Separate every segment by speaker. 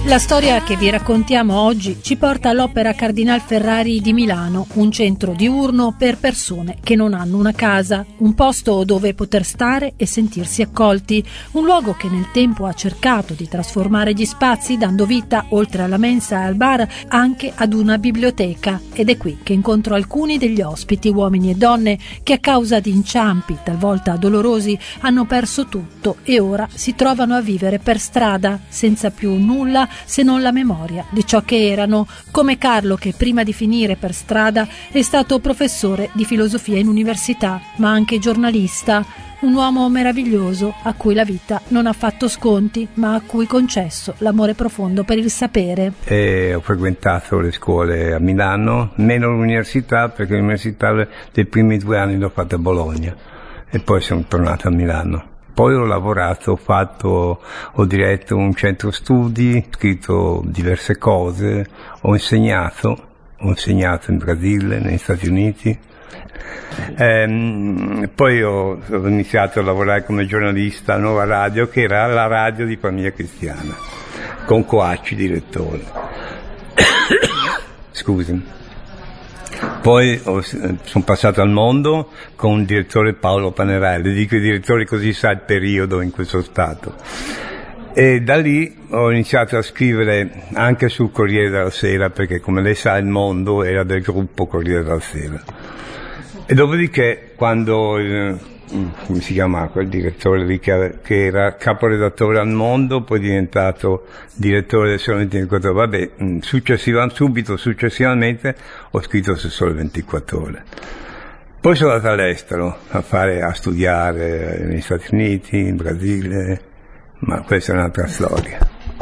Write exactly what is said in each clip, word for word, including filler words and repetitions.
Speaker 1: La storia che vi raccontiamo oggi ci porta all'Opera Cardinal Ferrari di Milano, un centro diurno per persone che non hanno una casa, un posto dove poter stare e sentirsi accolti, un luogo che nel tempo ha cercato di trasformare gli spazi dando vita, oltre alla mensa e al bar, anche ad una biblioteca. Ed è qui che incontro alcuni degli ospiti, uomini e donne, che a causa di inciampi, talvolta dolorosi, hanno perso tutto e ora si trovano a vivere per strada, senza più nulla se non la memoria di ciò che erano, come Carlo che prima di finire per strada è stato professore di filosofia in università, ma anche giornalista, un uomo meraviglioso a cui la vita non ha fatto sconti, ma a cui concesso l'amore profondo per il sapere.
Speaker 2: E ho frequentato le scuole a Milano, meno l'università, perché l'università dei primi due anni l'ho fatta a Bologna e poi sono tornato a Milano. Poi ho lavorato, ho fatto, ho diretto un centro studi, scritto diverse cose, ho insegnato, ho insegnato in Brasile, negli Stati Uniti. Ehm, poi ho, ho iniziato a lavorare come giornalista a Nuova Radio, che era la radio di Famiglia Cristiana, con Coacci direttore. Scusi. Poi ho, sono passato al Mondo con il direttore Paolo Panerelli, dico i direttori così sa il periodo in cui sono stato. E da lì ho iniziato a scrivere anche sul Corriere della Sera, perché come lei sa il Mondo era del gruppo Corriere della Sera. E dopodiché quando il, come si chiama quel direttore lì che, che era caporedattore al Mondo, poi è diventato direttore del Sole ventiquattro Ore, vabbè, successiva, subito successivamente ho scritto su Sole ventiquattro Ore. Poi sono andato all'estero a fare, a studiare negli Stati Uniti, in Brasile, ma questa è un'altra storia.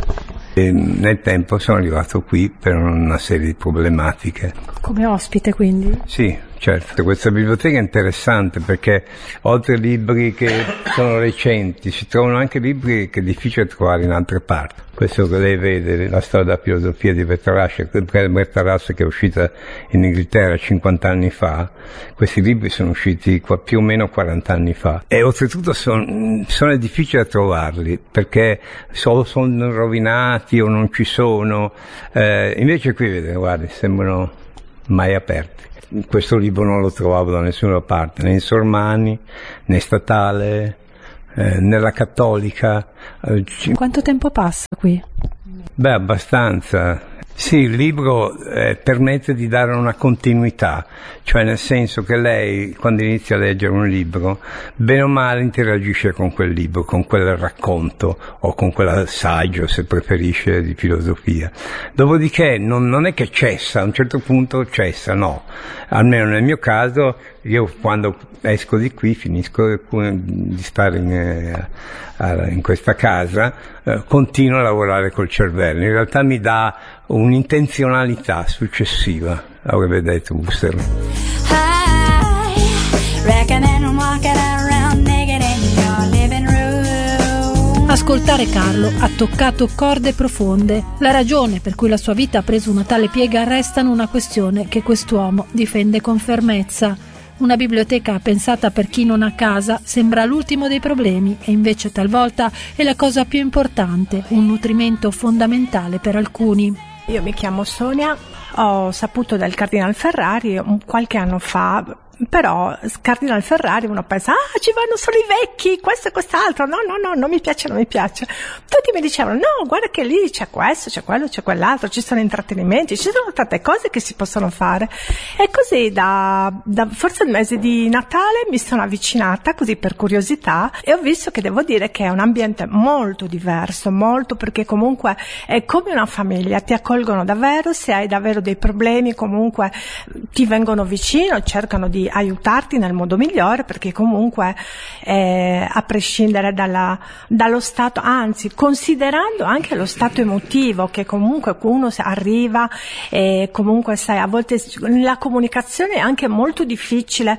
Speaker 2: E nel tempo sono arrivato qui per una serie di problematiche.
Speaker 1: Come ospite, quindi?
Speaker 2: Sì, certo. Questa biblioteca è interessante perché oltre ai libri che sono recenti si trovano anche libri che è difficile trovare in altre parti. Questo che lei vede, la storia della filosofia di Bertarassi, Bertarassi che è uscita in Inghilterra cinquanta anni fa, questi libri sono usciti qua più o meno quaranta anni fa. E oltretutto sono, sono difficili da trovarli perché solo sono rovinati o non ci sono. Eh, invece qui, vedete, guardi, sembrano mai aperti. Questo libro non lo trovavo da nessuna parte, né in Sormani, né Statale, eh, nella Cattolica. Eh,
Speaker 1: Quanto tempo passa qui?
Speaker 2: Beh, abbastanza. Sì, il libro eh, permette di dare una continuità, cioè nel senso che lei, quando inizia a leggere un libro, bene o male interagisce con quel libro, con quel racconto o con quel saggio, se preferisce, di filosofia. Dopodiché non, non è che cessa, a un certo punto cessa, no. Almeno nel mio caso, io quando esco di qui, finisco di stare in, eh, in questa casa, eh, continuo a lavorare col cervello. In realtà mi dà un'intenzionalità successiva, avrebbe detto Husserl.
Speaker 1: Ascoltare Carlo ha toccato corde profonde. La ragione per cui la sua vita ha preso una tale piega restano una questione che quest'uomo difende con fermezza. Una biblioteca pensata per chi non ha casa sembra l'ultimo dei problemi e invece talvolta è la cosa più importante, un nutrimento fondamentale per alcuni.
Speaker 3: Io mi chiamo Sonia, ho saputo del Cardinal Ferrari qualche anno fa, però Cardinal Ferrari uno pensa, ah, ci vanno solo i vecchi, questo e quest'altro, no, no, no, non mi piace, non mi piace. Tutti mi dicevano, no, guarda che lì c'è questo, c'è quello, c'è quell'altro, ci sono intrattenimenti, ci sono tante cose che si possono fare. E così da, da forse il mese di Natale mi sono avvicinata, così per curiosità, e ho visto che devo dire che è un ambiente molto diverso, molto, perché comunque è come una famiglia, ti accolgono davvero, se hai davvero dei problemi comunque ti vengono vicino, cercano di aiutarti nel modo migliore, perché comunque eh, a prescindere dalla, dallo stato, anzi considerando anche lo stato emotivo che comunque uno arriva e comunque sai, a volte la comunicazione è anche molto difficile.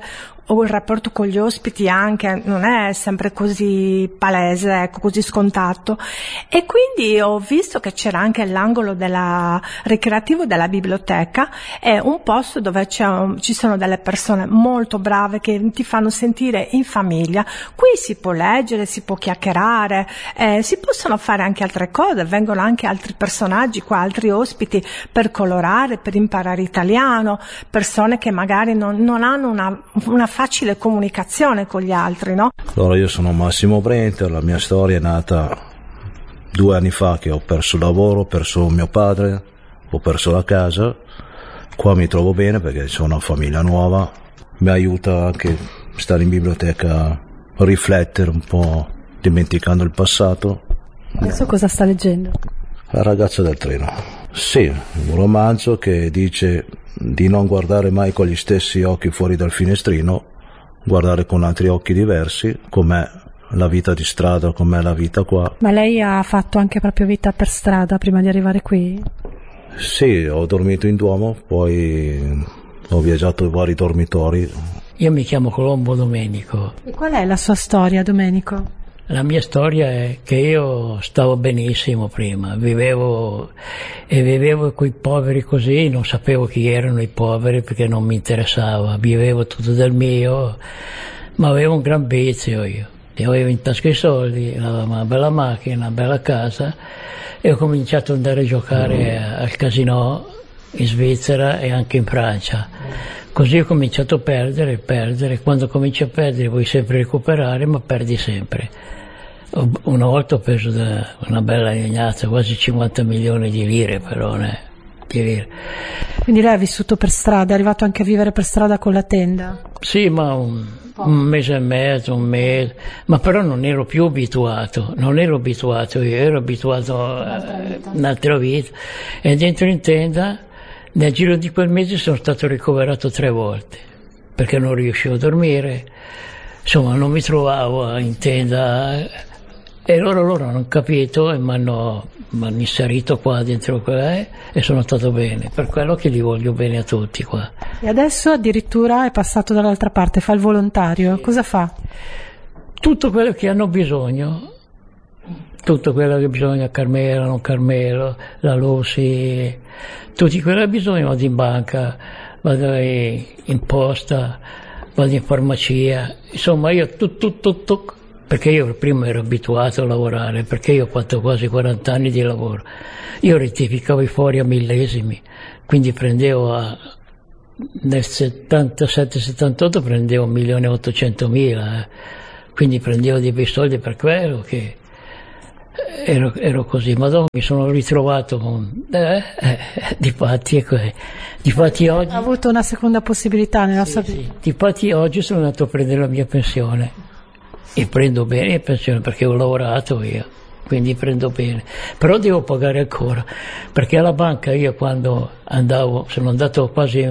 Speaker 3: o il rapporto con gli ospiti anche non è sempre così palese, ecco, così scontato. E quindi ho visto che c'era anche l'angolo della ricreativo della biblioteca, è un posto dove c'è un, ci sono delle persone molto brave che ti fanno sentire in famiglia. Qui si può leggere, si può chiacchierare, eh, si possono fare anche altre cose, vengono anche altri personaggi qua, altri ospiti per colorare, per imparare italiano, persone che magari non, non hanno una, una facile comunicazione con gli altri, no?
Speaker 4: Allora, io sono Massimo Brenta, la mia storia è nata due anni fa che ho perso il lavoro, ho perso mio padre, ho perso la casa. Qua mi trovo bene perché ho una famiglia nuova, mi aiuta anche stare in biblioteca a riflettere un po', dimenticando il passato.
Speaker 1: Adesso cosa sta leggendo?
Speaker 4: La ragazza del treno. Sì, un romanzo che dice di non guardare mai con gli stessi occhi fuori dal finestrino, guardare con altri occhi diversi, com'è la vita di strada, com'è la vita qua.
Speaker 1: Ma lei ha fatto anche proprio vita per strada prima di arrivare qui?
Speaker 4: Sì, ho dormito in Duomo, poi ho viaggiato in vari dormitori.
Speaker 5: Io mi chiamo Colombo Domenico.
Speaker 1: E qual è la sua storia, Domenico?
Speaker 5: La mia storia è che io stavo benissimo prima, vivevo e vivevo con i poveri così, non sapevo chi erano i poveri perché non mi interessava, vivevo tutto del mio, ma avevo un gran vizio io, e avevo in tasca i soldi, una bella macchina, una bella casa, e ho cominciato ad andare a giocare al casino in Svizzera e anche in Francia. Così ho cominciato a perdere, perdere, quando cominci a perdere vuoi sempre recuperare, ma perdi sempre. Una volta ho preso una bella ignazza, quasi cinquanta milioni di lire però, né? Di lire.
Speaker 1: Quindi lei ha vissuto per strada, è arrivato anche a vivere per strada con la tenda?
Speaker 5: Sì, ma un, un mese e mezzo, un mese, ma però non ero più abituato, non ero abituato, io ero abituato a un'altra vita. E dentro in tenda, nel giro di quel mese sono stato ricoverato tre volte, perché non riuscivo a dormire, insomma non mi trovavo in tenda. E loro, loro hanno capito e mi hanno inserito qua dentro qua, eh, e sono stato bene, per quello che li voglio bene a tutti qua.
Speaker 1: E adesso addirittura è passato dall'altra parte, fa il volontario, sì. Cosa fa?
Speaker 5: Tutto quello che hanno bisogno, tutto quello che bisogna, Carmelo, non Carmelo, la Lucy, tutti quello che bisogno, vado in banca, vado in posta, vado in farmacia, insomma io tutto, tutto, tutto. Perché io prima ero abituato a lavorare, perché io ho fatto quasi quaranta anni di lavoro. Io rettificavo i fuori a millesimi, quindi prendevo a, nel settantasette settantotto prendevo un milione e ottocentomila, eh. Quindi prendevo dei bei soldi per quello che ero, ero così, ma dopo mi sono ritrovato con eh, eh, difatti è così. Difatti oggi...
Speaker 1: Ha avuto una seconda possibilità nella
Speaker 5: sì,
Speaker 1: sua vita.
Speaker 5: Sì. Difatti oggi sono andato a prendere la mia pensione. E prendo bene la pensione perché ho lavorato io, quindi prendo bene, però devo pagare ancora, perché alla banca io quando andavo, sono andato quasi,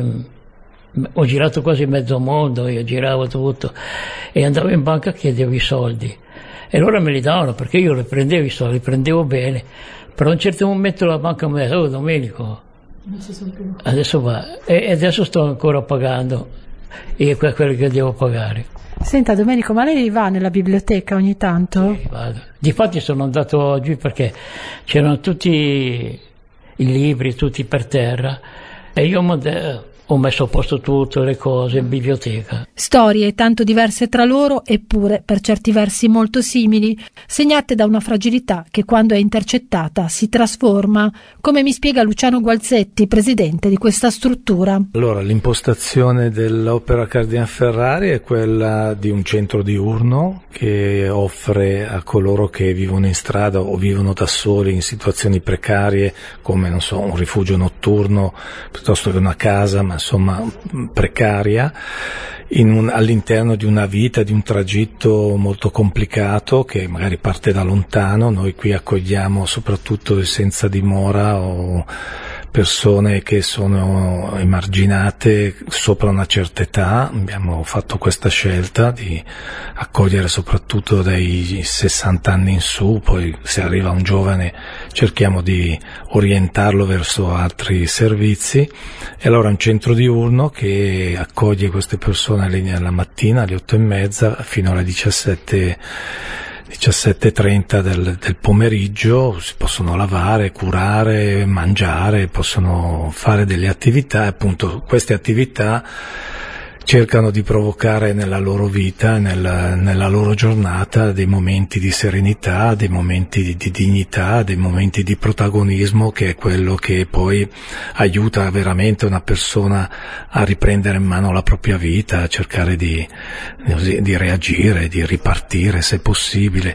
Speaker 5: ho girato quasi mezzo mondo, io giravo tutto, e andavo in banca e chiedevo i soldi, e loro me li davano perché io li prendevo i soldi, li prendevo bene, però a un certo momento la banca mi ha detto, oh Domenico, non ci sono più. Adesso va, e adesso sto ancora pagando, e è quello che devo pagare.
Speaker 1: Senta Domenico, ma lei va nella biblioteca ogni tanto?
Speaker 5: Sì, vado. Difatti sono andato oggi perché c'erano tutti i libri, tutti per terra, e io ho messo a posto tutto, le cose in biblioteca.
Speaker 1: Storie tanto diverse tra loro, eppure per certi versi molto simili, segnate da una fragilità che quando è intercettata si trasforma, come mi spiega Luciano Gualzetti, presidente di questa struttura.
Speaker 6: Allora, l'impostazione dell'Opera Cardinal Ferrari è quella di un centro diurno che offre a coloro che vivono in strada o vivono da soli in situazioni precarie, come non so, un rifugio notturno piuttosto che una casa, ma insomma precaria, in un, all'interno di una vita, di un tragitto molto complicato che magari parte da lontano. Noi qui accogliamo soprattutto il senza dimora o persone che sono emarginate sopra una certa età. Abbiamo fatto questa scelta di accogliere soprattutto dai sessanta anni in su, poi se arriva un giovane cerchiamo di orientarlo verso altri servizi, e allora un centro diurno che accoglie queste persone la mattina alle otto e mezza fino alle diciassette diciassette e trenta del, del pomeriggio. Si possono lavare, curare, mangiare, possono fare delle attività, e appunto queste attività cercano di provocare nella loro vita, nella, nella loro giornata, dei momenti di serenità, dei momenti di, di dignità, dei momenti di protagonismo, che è quello che poi aiuta veramente una persona a riprendere in mano la propria vita, a cercare di, di, di reagire, di ripartire se possibile.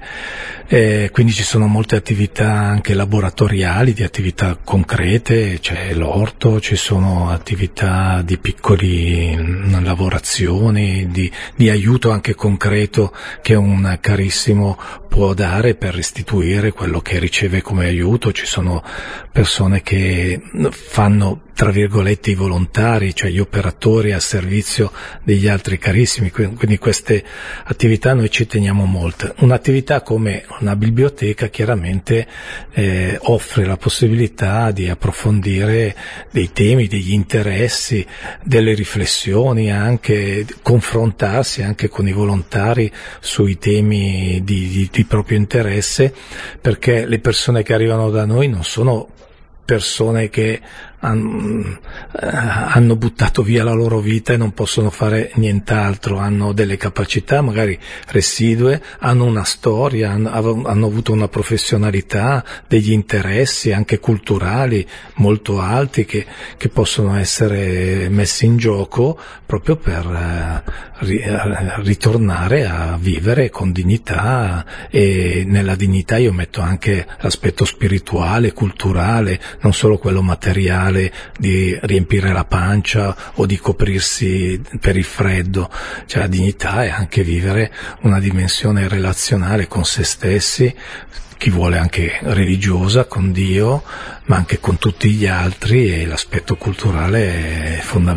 Speaker 6: E quindi ci sono molte attività anche laboratoriali, di attività concrete, c'è l'orto, ci sono attività di piccoli lavorazioni, di, di aiuto anche concreto che un carissimo può dare per restituire quello che riceve come aiuto. Ci sono persone che fanno, tra virgolette, i volontari, cioè gli operatori a servizio degli altri carissimi, quindi queste attività noi ci teniamo molto. Un'attività come una biblioteca chiaramente eh, offre la possibilità di approfondire dei temi, degli interessi, delle riflessioni, anche confrontarsi anche con i volontari sui temi di, di, di proprio interesse, perché le persone che arrivano da noi non sono persone che han, eh, hanno buttato via la loro vita e non possono fare nient'altro, hanno delle capacità magari residue, hanno una storia, hanno, hanno avuto una professionalità, degli interessi anche culturali molto alti che, che possono essere messi in gioco proprio per eh, ri, ritornare a vivere con dignità, e nella dignità io metto anche l'aspetto spirituale, culturale, non solo quello materiale di riempire la pancia o di coprirsi per il freddo. Cioè la dignità è anche vivere una dimensione relazionale con se stessi, chi vuole anche religiosa, con Dio, ma anche con tutti gli altri, e l'aspetto culturale è fondamentale.